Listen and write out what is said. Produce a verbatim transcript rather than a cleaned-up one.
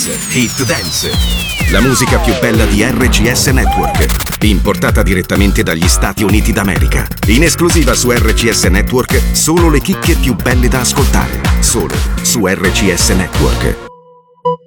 Dance, Hit Dance. La musica più bella di R C S Network, importata direttamente dagli Stati Uniti d'America. In esclusiva su R C S Network, solo le chicche più belle da ascoltare. Solo su R C S Network.